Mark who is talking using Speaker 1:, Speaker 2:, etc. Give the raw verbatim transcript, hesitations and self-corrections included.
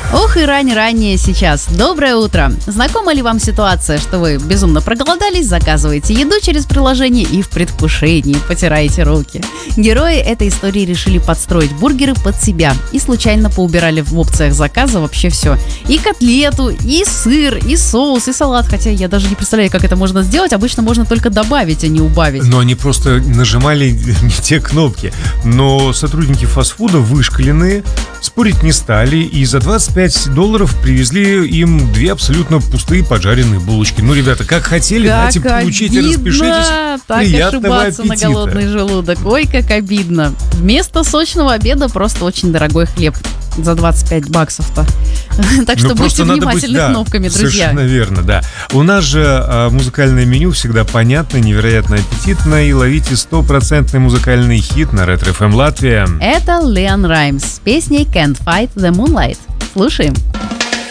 Speaker 1: Ох и рань-раннее сейчас. Доброе утро. Знакома ли вам ситуация, что вы безумно проголодались, заказываете еду через приложение и в предвкушении потираете руки? Герои этой истории решили подстроить бургеры под себя и случайно поубирали в опциях заказа вообще все. И котлету, и сыр, и соус, и салат. Хотя я даже не представляю, как это можно сделать. Обычно можно только добавить, а не убавить.
Speaker 2: Но они просто нажимали не те кнопки. Но сотрудники фастфуда вышкаленные, спорить не стали и за двадцать пять долларов привезли им две абсолютно пустые поджаренные булочки. Ну, ребята, как хотели,
Speaker 1: как
Speaker 2: дайте получить и распишитесь.
Speaker 1: Так
Speaker 2: Приятного
Speaker 1: ошибаться
Speaker 2: аппетита.
Speaker 1: на голодный желудок. Ой, как обидно. Вместо сочного обеда просто очень дорогой хлеб. За двадцать пять баксов-то. Так что
Speaker 2: Ну,
Speaker 1: будьте
Speaker 2: просто надо быть,
Speaker 1: внимательны
Speaker 2: да,
Speaker 1: кнопками, друзья.
Speaker 2: Совершенно верно, да. У нас же а, музыкальное меню всегда понятно, невероятно аппетитно. И ловите стопроцентный музыкальный хит на Ретро эф эм Латвия.
Speaker 1: Это Леон Раймс с песней Can't Fight the Moonlight. Слушаем.